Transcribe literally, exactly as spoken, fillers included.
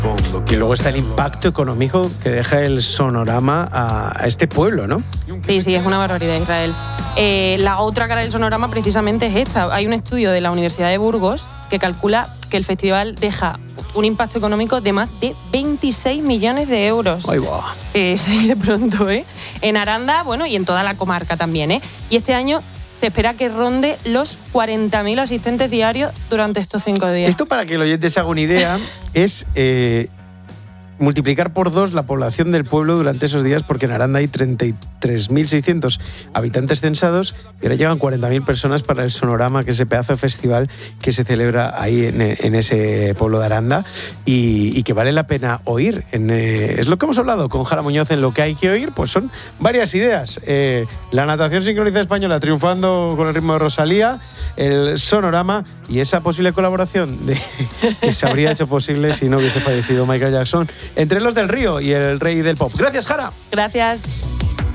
Y luego está el impacto económico que deja el Sonorama a, a este pueblo, ¿no? Sí, sí, es una barbaridad, Israel. Eh, la otra cara del Sonorama precisamente es esta. Hay un estudio de la Universidad de Burgos que calcula que el festival deja un impacto económico de más de veintiséis millones de euros. ¡Ay, va! Eh, sí, de pronto, ¿eh? En Aranda, bueno, y en toda la comarca también, ¿eh? Y este año se espera que ronde los cuarenta mil asistentes diarios durante estos cinco días. Esto, para que el oyente se haga una idea, es eh, multiplicar por dos la población del pueblo durante esos días, porque en Aranda hay treinta y tres mil seiscientos habitantes censados y ahora llegan cuarenta mil personas para el Sonorama, que es ese pedazo de festival que se celebra ahí en, en ese pueblo de Aranda y, y que vale la pena oír. En, eh, es lo que hemos hablado con Jara Muñoz en Lo que hay que oír, pues son varias ideas. Eh, la natación sincronizada española triunfando con el ritmo de Rosalía, el Sonorama y esa posible colaboración de, que se habría hecho posible si no hubiese fallecido Michael Jackson entre los del Río y el rey del pop. Gracias, Jara. Gracias.